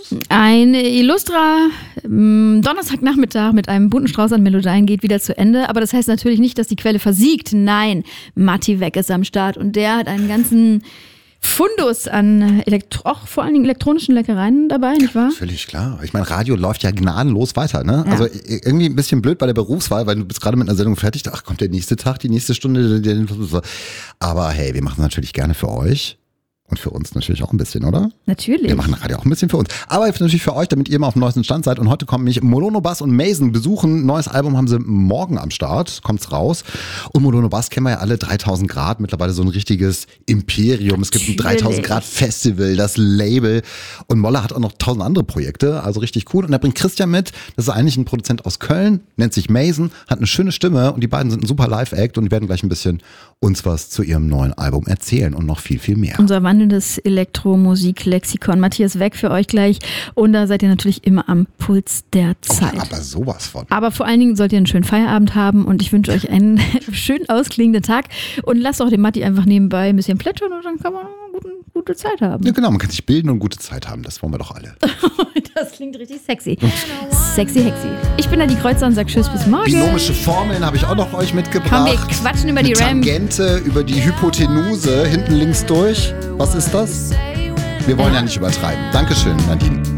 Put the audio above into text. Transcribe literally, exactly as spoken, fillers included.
Ein Illustra ähm, Donnerstagnachmittag mit einem bunten Strauß an Melodien geht wieder zu Ende. Aber das heißt natürlich nicht, dass die Quelle versiegt. Nein, Matti Weck ist am Start und der hat einen ganzen Fundus an Elektro- auch vor allen Dingen elektronischen Leckereien dabei, nicht wahr? Völlig klar. Ich meine, Radio läuft ja gnadenlos weiter, ne? Ja. Also irgendwie ein bisschen blöd bei der Berufswahl, weil du bist gerade mit einer Sendung fertig. Ach, kommt der nächste Tag, die nächste Stunde. Aber hey, wir machen es natürlich gerne für euch. Und für uns natürlich auch ein bisschen, oder? Natürlich. Wir machen Radio auch ein bisschen für uns. Aber natürlich für euch, damit ihr immer auf dem neuesten Stand seid. Und heute kommen mich Molono Bass und Mason besuchen. Neues Album haben sie morgen am Start. Kommt's raus. Und Molono Bass kennen wir ja alle. dreitausend Grad. Mittlerweile so ein richtiges Imperium. Es gibt ein dreitausend Grad Festival, das Label. Und Molle hat auch noch tausend andere Projekte. Also richtig cool. Und da bringt Christian mit. Das ist eigentlich ein Produzent aus Köln. Nennt sich Mason. Hat eine schöne Stimme. Und die beiden sind ein super Live-Act. Und die werden gleich ein bisschen uns was zu ihrem neuen Album erzählen. Und noch viel, viel mehr. Unser wandelndes Elektromusik-Lexikon. Matthias Weck für euch gleich. Und da seid ihr natürlich immer am Puls der Zeit. Oh, aber sowas von. Aber vor allen Dingen sollt ihr einen schönen Feierabend haben und ich wünsche euch einen schön ausklingenden Tag. Und lasst auch den Matti einfach nebenbei ein bisschen plätschern und dann kann man eine gute, gute Zeit haben. Ja, genau, man kann sich bilden und gute Zeit haben. Das wollen wir doch alle. Das klingt richtig sexy. Sexy, hexy. Ich bin da die Kreuzer und sag tschüss bis morgen. Binomische Formeln habe ich auch noch euch mitgebracht. Komm, wir quatschen über die Eine RAM. Tangente, über die Hypotenuse, hinten links durch. Was ist das? Wir wollen ja nicht übertreiben. Dankeschön, Nadine.